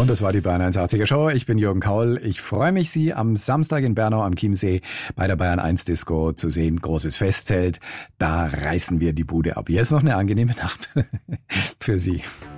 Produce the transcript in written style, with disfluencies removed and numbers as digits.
Und das war die Bayern 180er Show. Ich bin Jürgen Kaul. Ich freue mich, Sie am Samstag in Bernau am Chiemsee bei der Bayern 1 Disco zu sehen. Großes Festzelt. Da reißen wir die Bude ab. Jetzt noch eine angenehme Nacht für Sie.